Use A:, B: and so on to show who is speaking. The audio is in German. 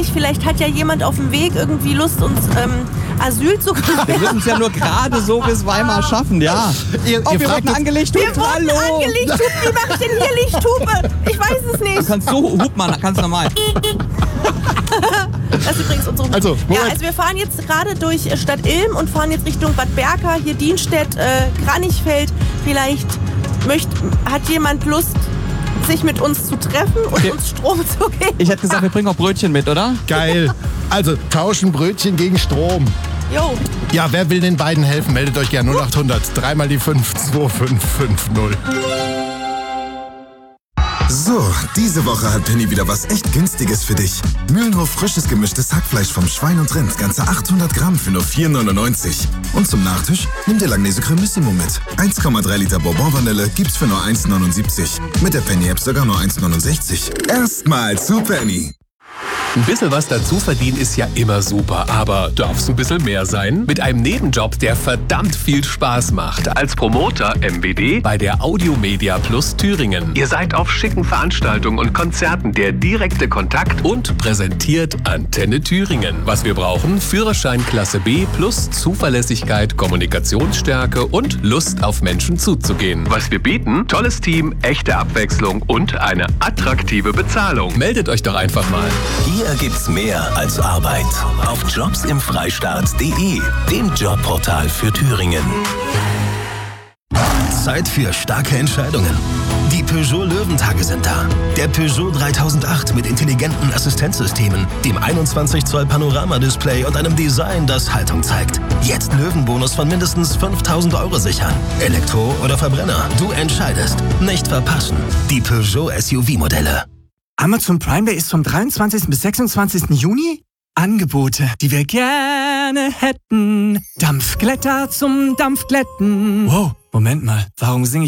A: nicht, vielleicht hat ja jemand auf dem Weg irgendwie Lust, uns Asyl zu gewähren.
B: Wir müssen es ja nur gerade so bis Weimar schaffen, ja.
C: Ihr
B: wir wurden angelegt.
A: Wir wurden angelegt. Wie mache ich denn hier Lichthupe? Ich weiß es nicht.
B: Du kannst so, hup mal, ganz normal.
A: Das ist übrigens unsere Hupe.
C: Also,
A: also wir fahren jetzt gerade durch Stadt Ilm und fahren jetzt Richtung Bad Berka, hier Dienstedt, Kranichfeld. Vielleicht hat jemand Lust, sich mit uns zu treffen und uns Strom zu geben.
B: Ich hätte gesagt, wir bringen auch Brötchen mit, oder?
C: Geil. Also tauschen Brötchen gegen Strom.
A: Jo.
C: Ja, wer will den beiden helfen? Meldet euch gerne 0800 3 mal die 5 2550.
D: So, diese Woche hat Penny wieder was echt Günstiges für dich. Mühlenhof frisches gemischtes Hackfleisch vom Schwein und Rind, ganze 800 Gramm für nur 4,99. Und zum Nachtisch nimm dir Langnese Cremissimo mit. 1,3 Liter Bourbon-Vanille gibt's für nur 1,79. Mit der Penny-App sogar nur 1,69. Erstmal zu Penny.
E: Ein bisschen was dazu verdienen ist ja immer super, aber darf's ein bisschen mehr sein? Mit einem Nebenjob, der verdammt viel Spaß macht. Als Promoter MBD bei der Audiomedia Plus Thüringen. Ihr seid auf schicken Veranstaltungen und Konzerten der direkte Kontakt und präsentiert Antenne Thüringen. Was wir brauchen? Führerschein Klasse B plus Zuverlässigkeit, Kommunikationsstärke und Lust auf Menschen zuzugehen. Was wir bieten? Tolles Team, echte Abwechslung und eine attraktive Bezahlung. Meldet euch doch einfach mal.
F: Hier gibt's mehr als Arbeit. Auf jobsimfreistaat.de, dem Jobportal für Thüringen. Zeit für starke Entscheidungen. Die Peugeot Löwentage sind da. Der Peugeot 3008 mit intelligenten Assistenzsystemen, dem 21 Zoll Panoramadisplay und einem Design, das Haltung zeigt. Jetzt Löwenbonus von mindestens 5.000 € sichern. Elektro oder Verbrenner, du entscheidest. Nicht verpassen. Die Peugeot SUV-Modelle.
G: Amazon Prime Day ist vom 23. bis 26. Juni. Angebote, die wir gerne hätten. Dampfglätter zum Dampfglätten. Wow, Moment mal, warum singe ich